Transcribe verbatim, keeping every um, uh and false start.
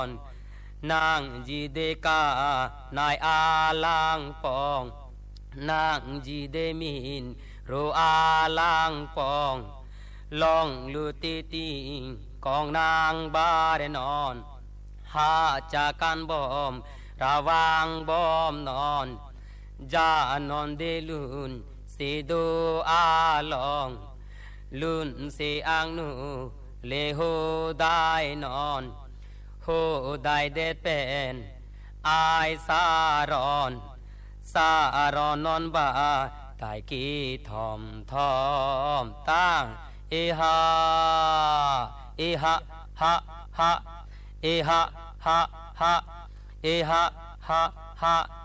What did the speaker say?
นางจีเดกานายอาลางปองนางจีเดมินรูอาลางปองลองลูติติกองนางบาเรนอนหาจากกันบอมระวางบอมนอนจานอนเดลุนสีดูอาลองลุนสีอังนูเลโหได้นอนโหได้เด็ดเป็นอายสารอนสารอนนอนบาตายกีทอมทอมตั้งเอฮาเอฮะฮะฮะเอฮะฮะฮะเอฮะฮะฮะ